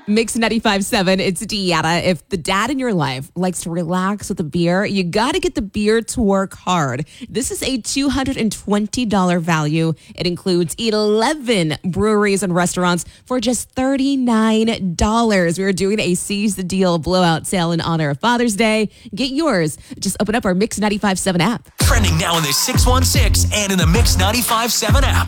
Mix 95.7, it's Deanna. If the dad in your life likes to relax with a beer, you got to get the beer to work hard. This is a $220 value. It includes 11 breweries and restaurants for just $39. We're doing a Seize the Deal blowout sale in honor of Father's Day. Get yours. Just open up our Mix 95.7 app. Trending now in the 616 and in the Mix 95.7 app.